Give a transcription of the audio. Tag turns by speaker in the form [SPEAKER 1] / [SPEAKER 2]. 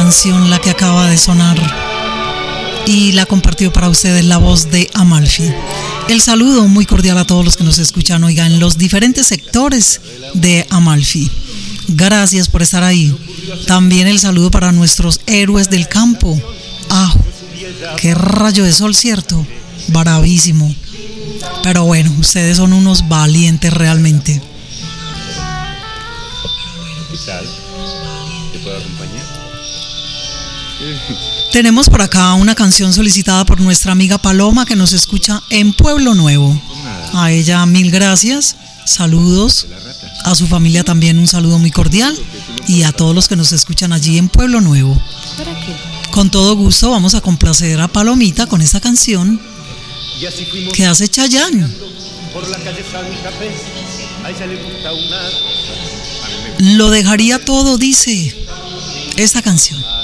[SPEAKER 1] canción la que acaba de sonar y la compartió para ustedes la voz de Amalfi. El saludo muy cordial a todos los que nos escuchan, oigan, en los diferentes sectores de Amalfi. Gracias por estar ahí. También el saludo para nuestros héroes del campo. ¡Ah! ¡Qué rayo de sol, cierto! Bravísimo. Pero bueno, ustedes son unos valientes realmente.
[SPEAKER 2] ¿Qué tal? ¿Te puedo acompañar?
[SPEAKER 1] Tenemos por acá una canción solicitada por nuestra amiga Paloma, que nos escucha en Pueblo Nuevo. A ella mil gracias, saludos, a su familia también un saludo muy cordial y a todos los que nos escuchan allí en Pueblo Nuevo. Con todo gusto vamos a complacer a Palomita con esta canción que hace Chayanne. Lo dejaría todo, dice esta canción.